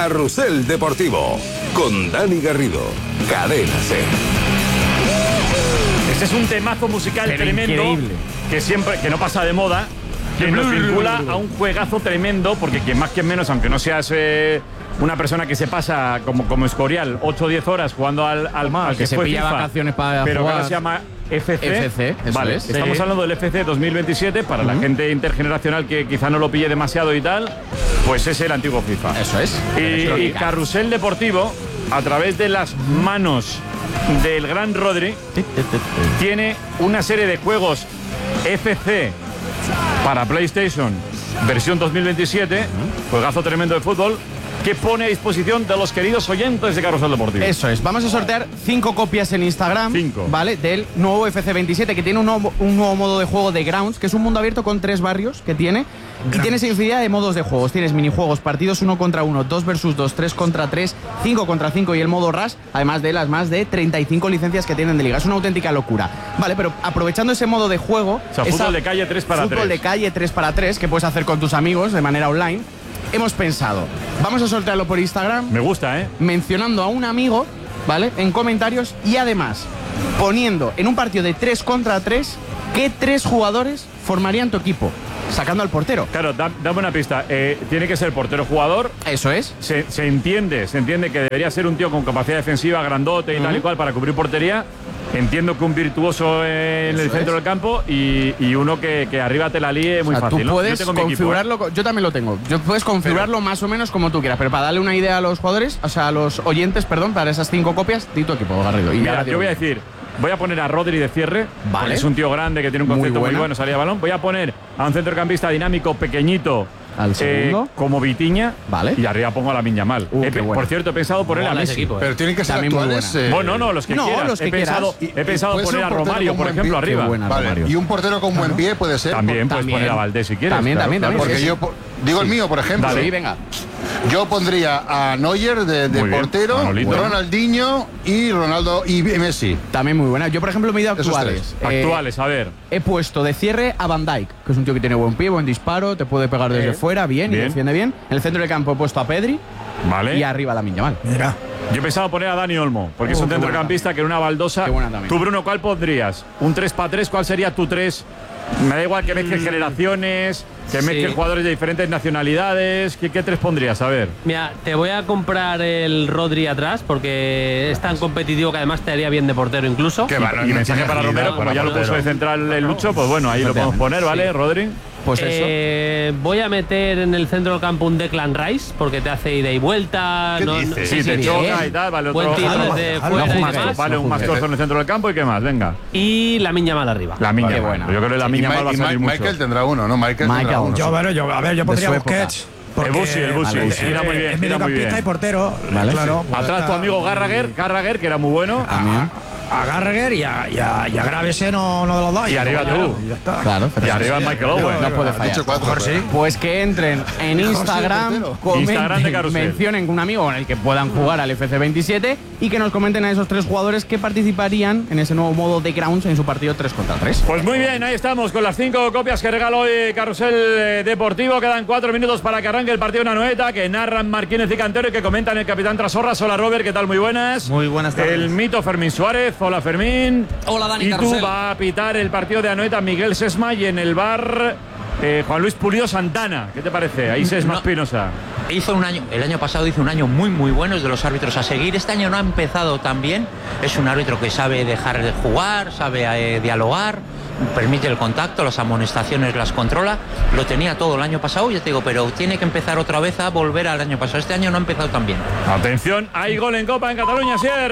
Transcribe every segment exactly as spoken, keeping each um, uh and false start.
Carrusel Deportivo con Dani Garrido, Cadena SER. Este es un temazo musical Pero tremendo increíble. que siempre que no pasa de moda, que nos vincula a un juegazo tremendo, porque quien más quien menos, aunque no seas eh, una persona que se pasa como, como Escorial ocho o diez horas jugando al, al, al que se fue pilla FIFA, vacaciones para pero que jugar. ahora se llama F C. F C, eso vale, es. estamos Sí. hablando del F C dos mil veintisiete para Uh-huh. la gente intergeneracional que quizá no lo pille demasiado y tal, pues es el antiguo FIFA. Eso es. Y, Eso y es. Carrusel Deportivo, a través de las manos del gran Rodri, tiene una serie de juegos F C para PlayStation, versión dos mil veintisiete, juegazo tremendo de fútbol, que pone a disposición de los queridos oyentes de Carrusel Deportivo. Eso es, vamos a sortear cinco copias en Instagram, Cinco. ¿vale? Del nuevo F C veintisiete, que tiene un nuevo, un nuevo modo de juego de Grounds, que es un mundo abierto con tres barrios que tiene. Y tienes infinidad de modos de juegos. Tienes minijuegos, partidos uno contra uno, dos versus dos, tres contra tres, cinco contra cinco y el modo Rush, además de las más de treinta y cinco licencias que tienen de liga. Es una auténtica locura. Vale, pero aprovechando ese modo de juego... O sea, esa- fútbol de calle tres para Fútbol tres. de calle tres para tres, que puedes hacer con tus amigos de manera online. Hemos pensado, vamos a sortearlo por Instagram, Me gusta, ¿eh? mencionando a un amigo, ¿vale? En comentarios y además poniendo en un partido de tres contra tres qué tres jugadores formarían tu equipo, sacando al portero. Claro, da- dame una pista. Eh, tiene que ser portero jugador. Eso es. Se, se entiende, se entiende que debería ser un tío con capacidad defensiva, grandote y tal y cual para cubrir portería. Entiendo que un virtuoso en Eso el centro es. del campo y, y uno que, que arriba te la líe muy O sea, fácil. tú ¿no? puedes Yo tengo mi equipo, ¿eh? configurarlo, co- yo también lo tengo. Yo puedes configurarlo más o menos como tú quieras, pero para darle una idea a los jugadores, o sea, a los oyentes, perdón, para esas cinco copias, di tu equipo, Garrido. Y Mira, ahora yo digo- voy a decir, voy a poner a Rodri de cierre. Vale. porque es un tío grande que tiene un Muy concepto muy, buena. bueno, salida de balón. Voy a poner a un centrocampista dinámico, pequeñito. Al segundo. como Vitiña. Vale. Y arriba pongo a la Miñamal. Uh, He qué pe- bueno. por cierto, he pensado poner a Mola ese Messi. equipo, ¿eh? Pero tienen que ser También muy actuales. buena. eh, Bueno, no, los que No, quieras. los que he pensado, quieras. he pensado puede ser poner a un portero Romario, con por buen ejemplo, pie. arriba. Qué buena, Vale, Romario. y un portero con buen pie puede ser. También puedes También. poner a Valdés si quieres. También, claro, también, claro. también. Porque Sí, yo sí. po- digo el mío, por ejemplo. Dale. Sí, venga. Yo pondría a Neuer de, de Muy bien, portero, Manolito. Ronaldinho y Ronaldo y Messi. También muy buena. Yo, por ejemplo, me he ido Esos actuales. Eh, Actuales, a ver. He puesto de cierre a Van Dijk, que es un tío que tiene buen pie, buen disparo, te puede pegar desde Eh, fuera, bien, bien. y defiende bien. En el centro del campo he puesto a Pedri Vale. y arriba a Lamine Yamal. Mira. Yo he pensado poner a Dani Olmo, porque Oh, es un qué centrocampista que en una baldosa. Qué buena también. Tú, Bruno, ¿cuál pondrías? ¿Un tres para tres? ¿Cuál sería tu tres? Me da igual que mezcles generaciones, que Sí. mezcles jugadores de diferentes nacionalidades. ¿Qué, qué tres pondrías? A ver. Mira, te voy a comprar el Rodri atrás porque es tan competitivo que además te haría bien de portero incluso. Qué va, no- y no mensaje tiene para agilidad Romero, como para ya lo portero. puso de central el Lucho, pues bueno, ahí lo podemos poner, ¿vale, Rodri? Pues eso. Eh, voy a meter en el centro del campo un Declan Rice porque te hace ida y vuelta. ¿Qué no- no- dices? Sí, te bien. choca y tal, vale, otro. Buen tiro Vale, desde Déjalo, fuera y déjalo, demás. Vale, un No más juzgues. en el centro del campo y qué más, venga. Y la miña mal arriba. La miña. Qué Mal. buena. Yo creo que la Y, miña Ma- mal va a y salir Ma- mucho. Michael tendrá uno, ¿no? Michael, tendrá Michael. uno. Yo, a ver, yo, a ver, yo pondría su a época. Busquets. El Busi, el Busi. Vale, Sí, mira muy bien, es mira muy mediocampista bien. y portero. Vale. Claro. pues Atrás tu está- amigo Garraguer, Garraguer, que era muy bueno. También. A Gallagher y a, y a, y a Gravese no, no de los dos. Y arriba tú. Y ya está. Claro, Y arriba Michael Owen. no puede Has fallar. dicho cuatro. Mejor sí. Pues que entren en Instagram, portero. comenten, Instagram de Carrusel. mencionen con un amigo con el que puedan jugar al F C veintisiete y que nos comenten a esos tres jugadores que participarían en ese nuevo modo de Grounds en su partido tres contra tres. Pues muy bien, ahí estamos con las cinco copias que regala hoy Carrusel eh, Deportivo. Quedan cuatro minutos para que arranque el partido de una noeta que narran Marquínez y Cantero y que comentan el capitán Trasorras. Hola Robert, ¿qué tal? Muy buenas. Muy buenas tardes. El mito Fermín Suárez. Hola Fermín. Hola, Dani Y Carrusel. tú va a pitar el partido de Anoeta Miguel Sesma y en el bar eh, Juan Luis Pulido Santana. ¿Qué te parece? Ahí Sesma No. Espinosa. Hizo un año, el año pasado hizo un año muy muy bueno, es de los árbitros a seguir. Este año no ha empezado tan bien. Es un árbitro que sabe dejar de jugar, sabe eh, dialogar, permite el contacto, las amonestaciones las controla. Lo tenía todo el año pasado, ya te digo, pero tiene que empezar otra vez a volver al año pasado. Este año no ha empezado tan bien. Atención, hay gol en Copa en Cataluña, Sier.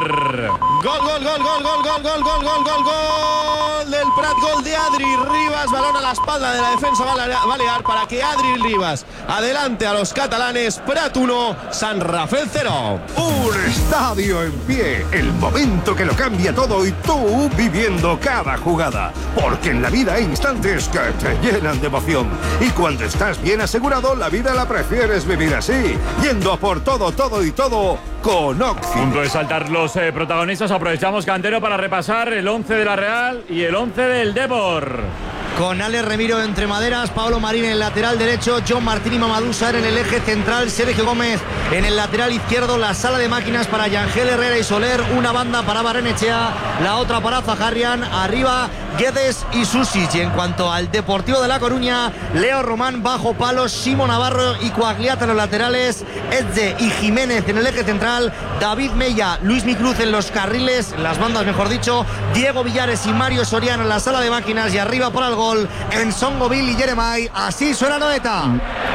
Gol, gol, gol, gol, gol, gol, gol, gol, gol, gol, gol del Prat, gol de Adri Ribas, balón a la espalda de la defensa balear para que Adri Ribas adelante a los catalanes. Prat uno, San Rafael cero. Un estadio en pie, el momento que lo cambia todo y tú viviendo cada jugada. Porque en la vida hay instantes que te llenan de emoción. Y cuando estás bien asegurado, la vida la prefieres vivir así, yendo a por todo, todo y todo con Oxy. Punto de saltar los eh, protagonistas. Aprovechamos, Cantero, para repasar el once de la Real y el once del Depor. con Alex Remiro entre maderas, Pablo Marín en el lateral derecho, John Martín y Mamadou Sarr en el eje central, Sergio Gómez en el lateral izquierdo, la sala de máquinas para Yangel Herrera y Soler, una banda para Barrenechea, la otra para Zaharrian, arriba Guedes y Susic. Y en cuanto al Deportivo de La Coruña, Leo Román bajo palos, Simo Navarro y Coagliata en los laterales, Edze y Jiménez en el eje central, David Mella, Luis Micruz en los carriles, en las bandas mejor dicho, Diego Villares y Mario Soriano en la sala de máquinas, y arriba para el gol en Songoville y Jeremai. Así suena Noeta.